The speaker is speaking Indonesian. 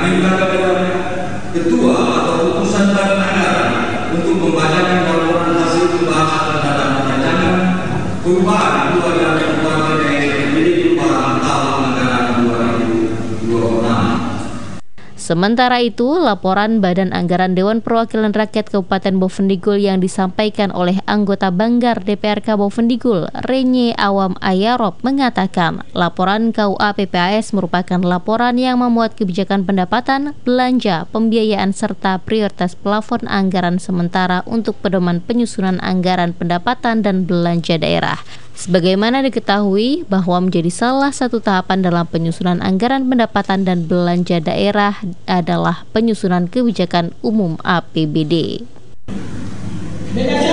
meminta kepada Ketua atau Putusan Badan Anggaran untuk membacakan laporan hasil pembahasan terhadap rancangan perubahan keluarga dan keluarga daerah terpilih perubahan tahun anggaran 2026. Sementara itu, laporan Badan Anggaran Dewan Perwakilan Rakyat Kabupaten Bovendigul yang disampaikan oleh anggota Banggar DPRK Bovendigul, Renye Awam Ayarop, mengatakan laporan KUA PPAS merupakan laporan yang memuat kebijakan pendapatan, belanja, pembiayaan serta prioritas plafon anggaran sementara untuk pedoman penyusunan anggaran pendapatan dan belanja daerah. Sebagaimana diketahui bahwa menjadi salah satu tahapan dalam penyusunan anggaran pendapatan dan belanja daerah adalah penyusunan kebijakan umum APBD.